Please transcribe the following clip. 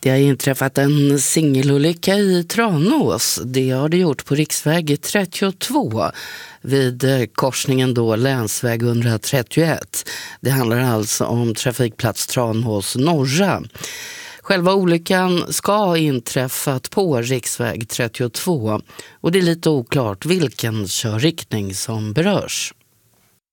Det har inträffat en singelolycka i Tranås. Det har det gjort på riksväg 32 vid korsningen då länsväg 131. Det handlar alltså om trafikplats Tranås norra. Själva olyckan ska ha inträffat på riksväg 32 och det är lite oklart vilken körriktning som berörs.